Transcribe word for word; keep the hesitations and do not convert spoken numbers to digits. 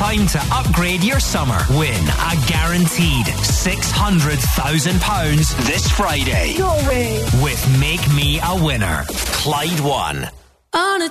time to upgrade your summer. Win a guaranteed six hundred thousand pounds this Friday. No way. With Make Me a Winner. Clyde One. On a